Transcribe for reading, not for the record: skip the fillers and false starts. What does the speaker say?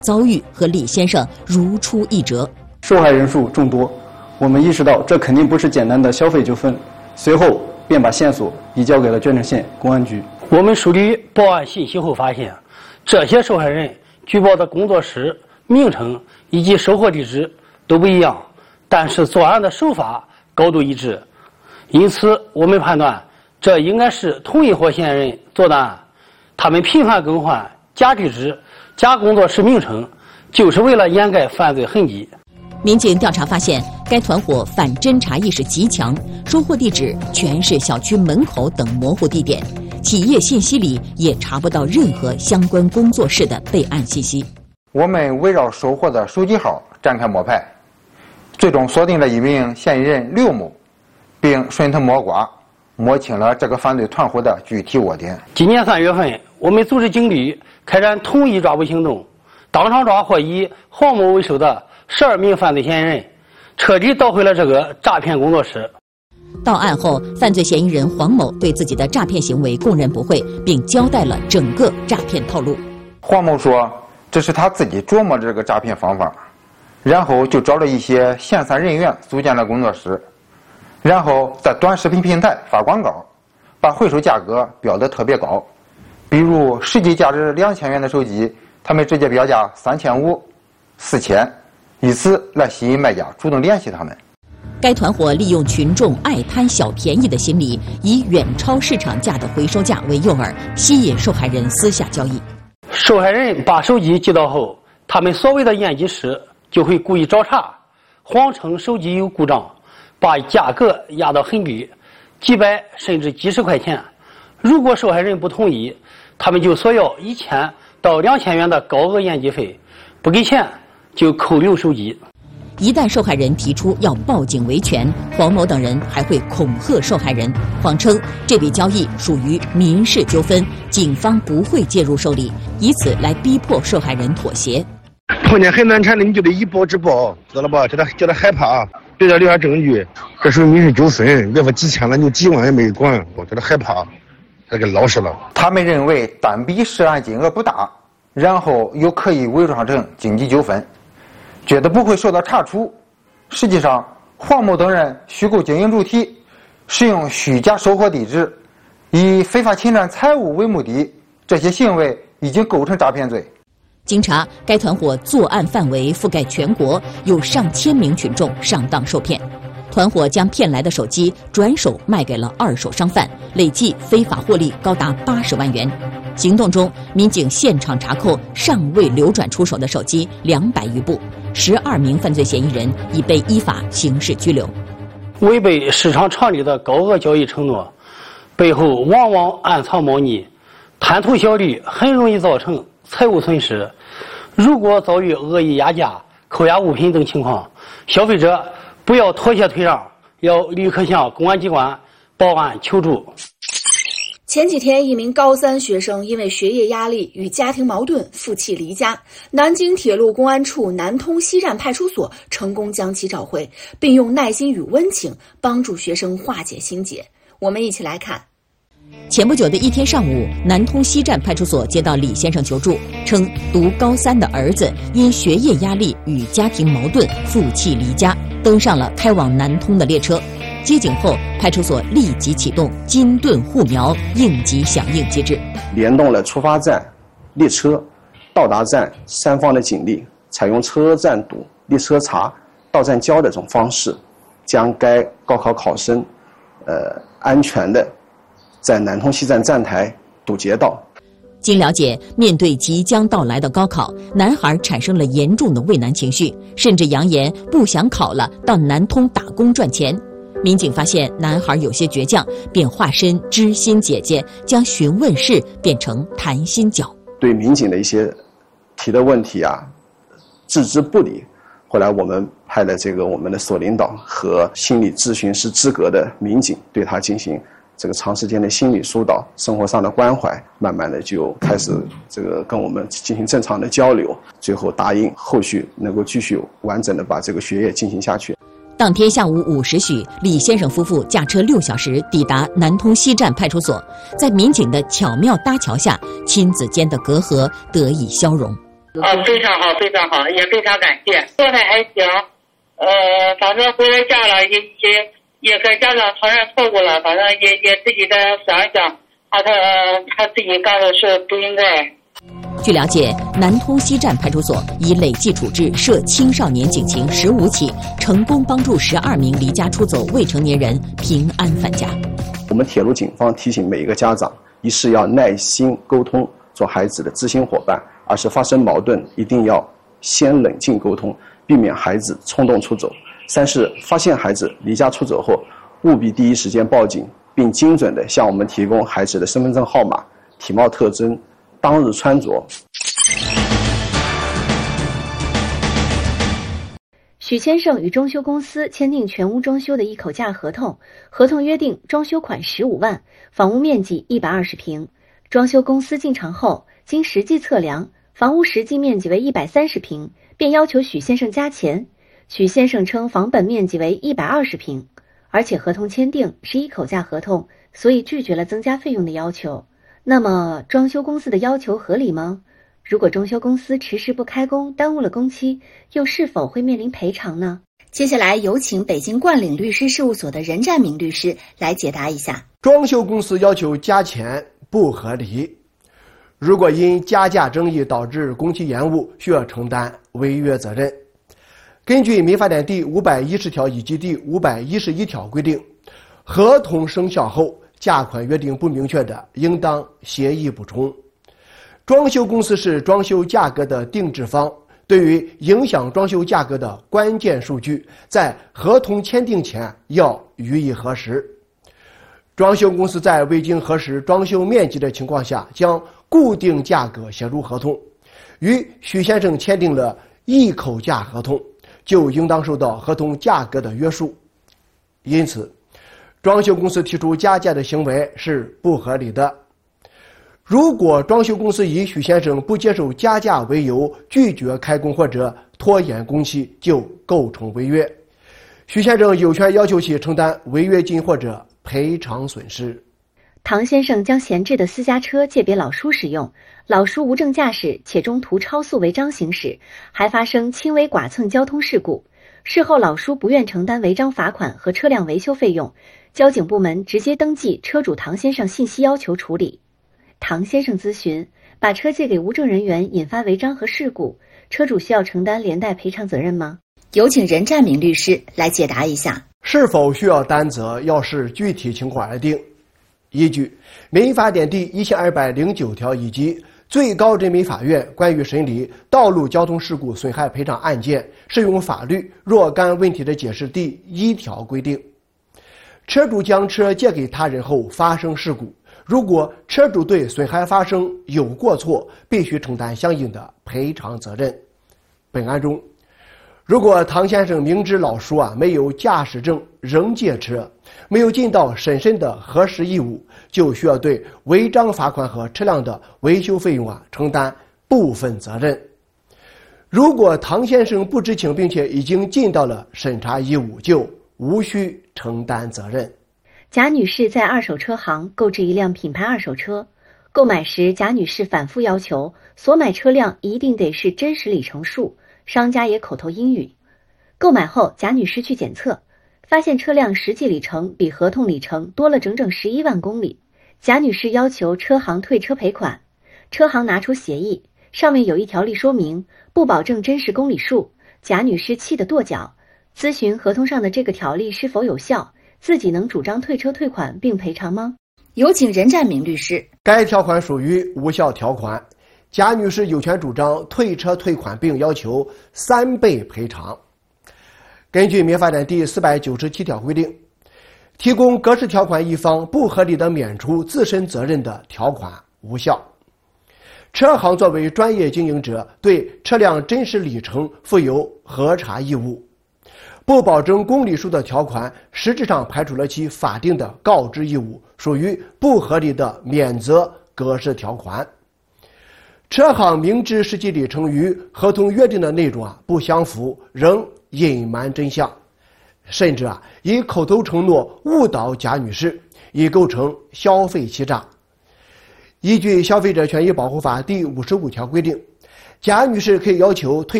遭遇和李先生如出一辙。 受害人数众多，我们意识到这肯定不是简单的消费纠纷，随后便把线索移交给了鄄城县公安局。 我们梳理报案信息后发现，这些受害人举报的工作室、名称以及收货地址都不一样，但是作案的手法高度一致，因此我们判断这应该是同一伙嫌疑人做的案。他们频繁更换假地址、假工作室名称，就是为了掩盖犯罪痕迹。 民警调查发现，该团伙反侦查意识极强，收货地址全是小区门口等模糊地点，企业信息里也查不到任何相关工作室的备案信息。 我们围绕收货的手机号展开摸排，最终锁定了一名嫌疑人刘某，并顺藤摸瓜摸清了这个犯罪团伙的具体窝点。 今年3月份，我们组织警力开展统一抓捕行动，当场抓获以黄某为首的12名犯罪嫌疑人，彻底捣毁了这个诈骗工作室。 到案后，犯罪嫌疑人黄某对自己的诈骗行为供认不讳，并交代了整个诈骗套路。 黄某说，这是他自己琢磨这个诈骗方法，然后就找了一些闲散人员组建了工作室，然后在短视频平台发广告，把回收价格标得特别高，比如实际价值2000元的手机，他们直接标价3500、4000，以此来吸引卖家主动联系他们。 该团伙利用群众爱贪小便宜的心理，以远超市场价的回收价为诱饵，吸引受害人私下交易。 受害人把手机寄到后，他们所谓的验机师就会故意找茬，谎称手机有故障，把价格压到很低，几百甚至几十块钱。如果受害人不同意，他们就索要1000到2000元的高额验机费，不给钱就扣留手机。 一旦受害人提出要报警维权，黄某等人还会恐吓受害人，谎称这笔交易属于民事纠纷，警方不会介入受理，以此来逼迫受害人妥协。 碰见很难缠的，你就得以暴制暴，知道了吧？叫他害怕，对他留下证据，这属于民事纠纷，别说几千了，你几万也没管，我叫他害怕，他给老实了。 他们认为单笔涉案金额不大，然后又可以伪装成经济纠纷，觉得不会受到查处。实际上，黄某等人虚构经营主体，使用虚假收货地址，以非法侵占财物为目的，这些行为已经构成诈骗罪。 经查，该团伙作案范围覆盖全国，有上千名群众上当受骗。团伙将骗来的手机转手卖给了二手商贩，累计非法获利高达80万元。行动中，民警现场查扣尚未流转出手的手机200余部，12名犯罪嫌疑人已被依法刑事拘留。 违背市场常理的高额交易承诺，背后往往暗藏猫腻，贪图小利很容易造成财务损失。如果遭遇恶意压价、扣押物品等情况，消费者不要妥协退让，要立刻向公安机关报案求助。 前几天，一名高3学生因为学业压力与家庭矛盾负气离家，南京铁路公安处南通西站派出所成功将其找回，并用耐心与温情帮助学生化解心结。我们一起来看。 前不久的一天上午，南通西站派出所接到李先生求助，称读高3的儿子因学业压力与家庭矛盾负气离家，登上了开往南通的列车。接警后，派出所立即启动金盾护苗应急响应机制， 联动了出发站、列车、到达站3方的警力，采用车站堵、列车查、到站交的这种方式，将该高考考生安全的在南通西站站台堵截到。 经了解，面对即将到来的高考，男孩产生了严重的畏难情绪，甚至扬言不想考了，到南通打工赚钱。民警发现男孩有些倔强，便化身知心姐姐，将询问室变成谈心角。 对民警的一些提的问题置之不理。后来我们派了我们的所领导和心理咨询师资格的民警，对他进行长时间的心理疏导、生活上的关怀，慢慢的就开始跟我们进行正常的交流，最后答应后续能够继续完整的把学业进行下去。 当天下午5时许，李先生夫妇驾车6小时抵达南通西站派出所，在民警的巧妙搭桥下，亲子间的隔阂得以消融。 非常好，非常好，也非常感谢。状态还行，反正回了家了，也跟家长承认错误了，反正也自己再想一想，他自己干的事不应该。 据了解，南通西站派出所已累计处置涉青少年警情15起，成功帮助12名离家出走未成年人平安返家。 我们铁路警方提醒每一个家长，一是要耐心沟通，做孩子的知心伙伴；二是发生矛盾一定要先冷静沟通，避免孩子冲动出走；三是发现孩子离家出走后，务必第一时间报警，并精准地向我们提供孩子的身份证号码、体貌特征、当日穿着。 许先生与装修公司签订全屋装修的一口价合同，合同约定装修款15万，房屋面积120平。装修公司进场后，经实际测量，房屋实际面积为130平，便要求许先生加钱。许先生称房本面积为120平，而且合同签订是一口价合同，所以拒绝了增加费用的要求。那么，装修公司的要求合理吗？如果装修公司迟迟不开工，耽误了工期，又是否会面临赔偿呢？ 接下来有请北京冠岭律师事务所的任占明律师来解答一下。 装修公司要求加钱不合理，如果因加价争议导致工期延误，需要承担违约责任。根据民法典第510条以及第511条规定，合同生效后价款约定不明确的，应当协议补充。装修公司是装修价格的定制方，对于影响装修价格的关键数据，在合同签订前要予以核实。装修公司在未经核实装修面积的情况下，将固定价格写入合同，与许先生签订了一口价合同，就应当受到合同价格的约束。因此，装修公司提出加价的行为是不合理的。如果装修公司以许先生不接受加价为由拒绝开工或者拖延工期，就构成违约。许先生有权要求其承担违约金或者赔偿损失。 唐先生将闲置的私家车借给老叔使用，老叔无证驾驶且中途超速违章行驶，还发生轻微剐蹭交通事故。事后老叔不愿承担违章罚款和车辆维修费用，交警部门直接登记车主唐先生信息要求处理。唐先生咨询，把车借给无证人员引发违章和事故，车主需要承担连带赔偿责任吗？ 有请任占明律师来解答一下。 是否需要担责，要视具体情况而定。依据民法典第1209条以及最高人民法院关于审理道路交通事故损害赔偿案件适用法律若干问题的解释第1条规定，车主将车借给他人后发生事故，如果车主对损害发生有过错，必须承担相应的赔偿责任。本案中，如果唐先生明知老叔没有驾驶证仍借车，没有尽到审慎的核实义务，就需要对违章罚款和车辆的维修费用承担部分责任。如果唐先生不知情并且已经尽到了审查义务，就无需承担责任。 贾女士在二手车行购置一辆品牌二手车，购买时贾女士反复要求所买车辆一定得是真实里程数，商家也口头应允。购买后贾女士去检测，发现车辆实际里程比合同里程多了整整11万公里。贾女士要求车行退车赔款，车行拿出协议，上面有一条例说明不保证真实公里数。贾女士气得跺脚，咨询合同上的这个条例是否有效，自己能主张退车退款并赔偿吗？ 有请任占明律师。 该条款属于无效条款，贾女士有权主张退车退款并要求3倍赔偿。根据民法典第497条规定，提供格式条款一方不合理的免除自身责任的条款无效。车行作为专业经营者，对车辆真实里程负有核查义务，不保证公里数的条款实质上排除了其法定的告知义务，属于不合理的免责格式条款。车行明知实际里程与合同约定的内容不相符，仍隐瞒真相，甚至以口头承诺误导贾女士，已构成消费欺诈。依据《消费者权益保护法》第55条规定， 贾女士可以要求退